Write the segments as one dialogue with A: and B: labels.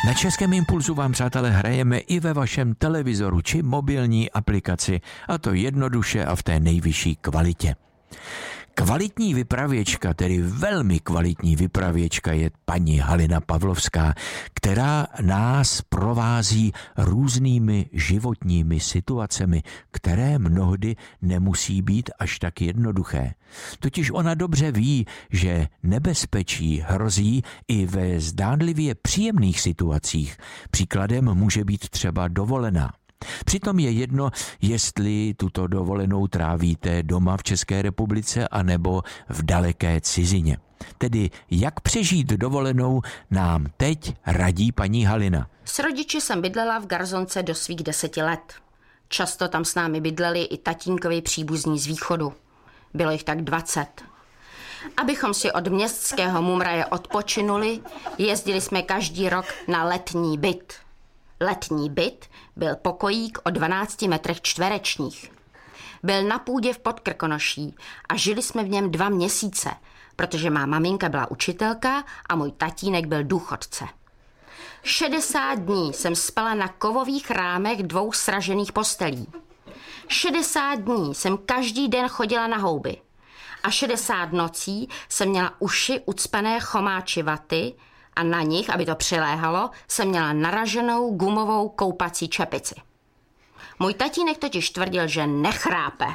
A: Na Českém impulzu vám, přátelé, hrajeme i ve vašem televizoru či mobilní aplikaci, a to jednoduše a v té nejvyšší kvalitě. Kvalitní vypravěčka, tedy velmi kvalitní vypravěčka, je paní Halina Pavlovská, která nás provází různými životními situacemi, které mnohdy nemusí být až tak jednoduché. Totiž ona dobře ví, že nebezpečí hrozí i ve zdánlivě příjemných situacích. Příkladem může být třeba dovolená. Přitom je jedno, jestli tuto dovolenou trávíte doma v České republice anebo v daleké cizině. Tedy jak přežít dovolenou nám teď radí paní Halina.
B: S rodiči jsem bydlela v Garzonce do svých 10 let. Často tam s námi bydleli i tatínkovi příbuzní z východu. Bylo jich tak 20. Abychom si od městského mumraje odpočinuli, jezdili jsme každý rok na letní byt. Letní byt byl pokojík o 12 metrech čtverečních. Byl na půdě v Podkrkonoší a žili jsme v něm 2 měsíce, protože má maminka byla učitelka a můj tatínek byl důchodce. 60 dní jsem spala na kovových rámech 2 sražených postelí. 60 dní jsem každý den chodila na houby. A 60 nocí jsem měla uši ucpané chomáči vaty a na nich, aby to přiléhalo, jsem měla naraženou gumovou koupací čepici. Můj tatínek totiž tvrdil, že nechrápe.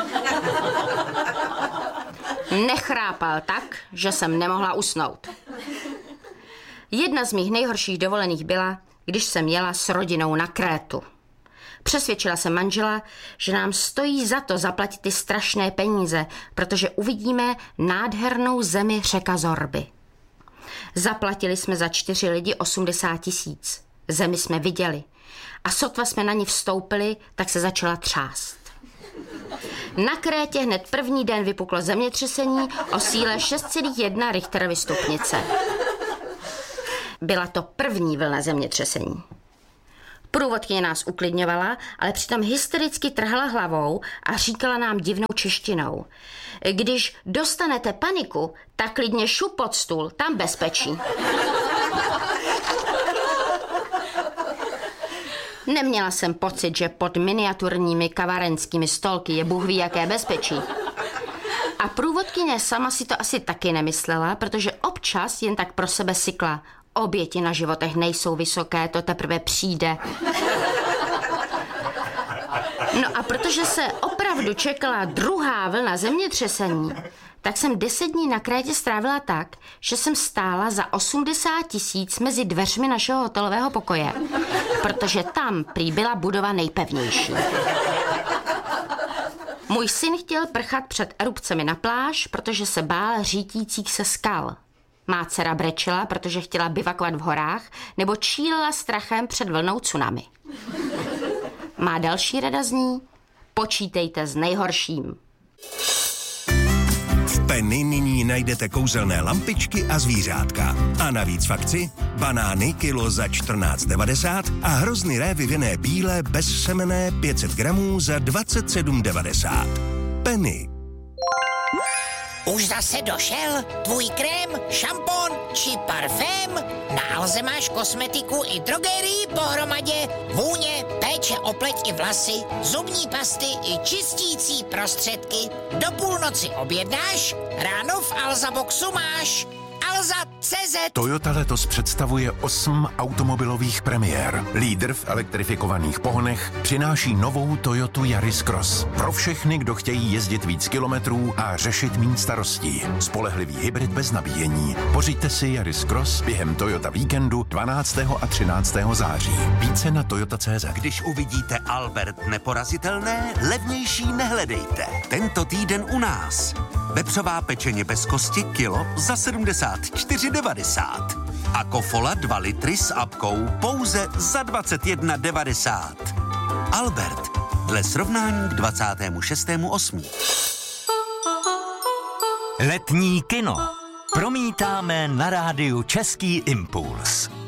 B: Nechrápal tak, že jsem nemohla usnout. Jedna z mých nejhorších dovolených byla, když jsem jela s rodinou na Krétu. Přesvědčila jsem manžela, že nám stojí za to zaplatit ty strašné peníze, protože uvidíme nádhernou zemi řeka Zorby. Zaplatili jsme za 4 lidi 80 000. Zemi jsme viděli. A sotva jsme na ní vstoupili, tak se začala třást. Na Krétě hned první den vypuklo zemětřesení o síle 6,1 Richterovy stupnice. Byla to první vlna zemětřesení. Průvodkyně nás uklidňovala, ale přitom hystericky trhla hlavou a říkala nám divnou češtinou. Když dostanete paniku, tak klidně šup pod stůl, tam bezpečí. Neměla jsem pocit, že pod miniaturními kavarenskými stolky je bůh ví jaké bezpečí. A průvodkyně sama si to asi taky nemyslela, protože občas jen tak pro sebe sykla. Oběti na životech nejsou vysoké, to teprve přijde. No a protože se opravdu čekala druhá vlna zemětřesení, tak jsem 10 dní na Krétě strávila tak, že jsem stála za 80 000 mezi dveřmi našeho hotelového pokoje, protože tam prý byla budova nejpevnější. Můj syn chtěl prchat před erupcemi na pláž, protože se bál řítících se skal. Má dcera brečela, protože chtěla bivakovat v horách, nebo čílila strachem před vlnou tsunami. Má další rada zní: počítejte s nejhorším.
C: V Penny nyní najdete kouzelné lampičky a zvířátka. A navíc v akci banány kilo za 14,90 a hrozny révy vinné bílé bezsemenné 500 gramů za 27,90. Penny.
D: Už zase došel tvůj krém, šampon či parfém? Na Alze máš kosmetiku i drogerii pohromadě, vůně, péče o pleť i vlasy, zubní pasty i čistící prostředky. Do půlnoci objednáš, ráno v Alza Boxu máš. Alza.cz.
E: Toyota letos představuje 8 automobilových premiér. Lídr v elektrifikovaných pohonech přináší novou Toyotu Yaris Cross. Pro všechny, kdo chtějí jezdit víc kilometrů a řešit méně starostí. Spolehlivý hybrid bez nabíjení. Pořiďte si Yaris Cross během Toyota víkendu 12. a 13. září. Více na Toyota.cz.
F: Když uvidíte Albert neporazitelné, levnější nehledejte. Tento týden u nás. Vepřová pečeně bez kosti kilo za 74,90. A kofola 2 litry s apkou pouze za 21,90. Albert, dle srovnání k 26.8.
G: Letní kino promítáme na rádiu Český impuls.